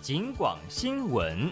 警广新闻。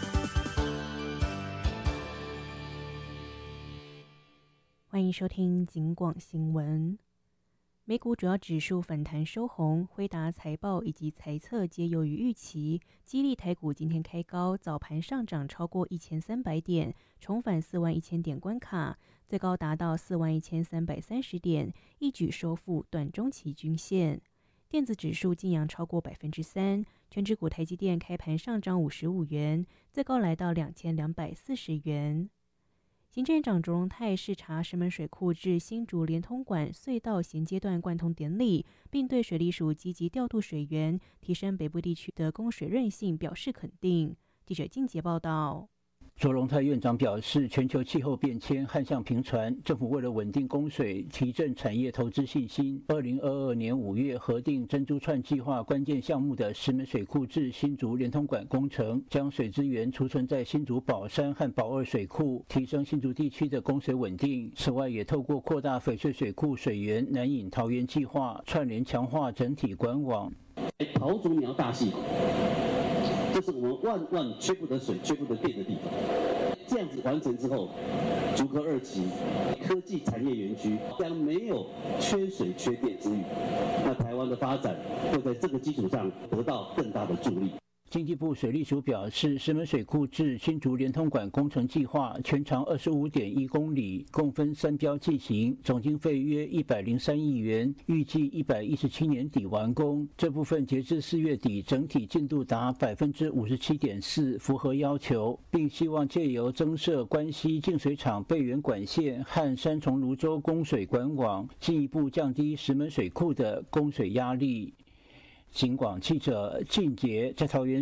欢迎收听警广新闻。美股主要指数反弹收红，辉达财报以及财测皆优于预期，激励台股今天开高，早盘上涨超过1300点，重返41000点关卡，最高达到41330点，一举收复短中期均线。电子指数劲扬超过3%，全指股台积电开盘上涨55元，最高来到2240元。行政院长卓荣泰视察石门水库至新竹连通管隧道衔接段贯通典礼，并对水利署积极调度水源，提升北部地区的供水韧性表示肯定。记者金杰报道。 卓荣泰院长表示，全球气候变迁旱象频传，政府为了稳定供水、提振产业投资信心，2022年5月核定珍珠串计划关键项目的石门水库至新竹连通管工程，将水资源储存在新竹宝山和宝二水库，提升新竹地区的供水稳定。此外，也透过扩大翡翠水库水源南引桃园计划，串联强化整体管网。 桃竹苗大溪口，这是我们万缺不得水、缺不得电的地方。这样子完成之后，竹科2期科技产业园区将没有缺水缺电之虞，那台湾的发展会在这个基础上得到更大的助力。 经济部水利署表示，石门水库至新竹连通管工程计划全长25.1公里，共分3标进行，总经费约103亿元，预计117年底完工。这部分截至4月底，整体进度达57.4%，符合要求，并希望借由增设关西净水厂备源管线和三重芦洲供水管网，进一步降低石门水库的供水压力。警广记者靳杰在桃园